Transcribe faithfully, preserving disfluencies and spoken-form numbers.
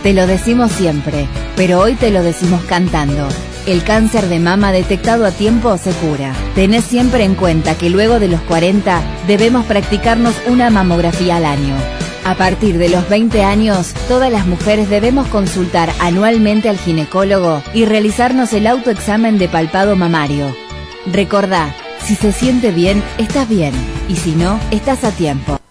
Te lo decimos siempre, pero hoy te lo decimos cantando. El cáncer de mama detectado a tiempo se cura. Tenés siempre en cuenta que luego de los cuarenta debemos practicarnos una mamografía al año. A partir de los veinte años, todas las mujeres debemos consultar anualmente al ginecólogo y realizarnos el autoexamen de palpado mamario. Recordá, si se siente bien, estás bien, y si no, estás a tiempo.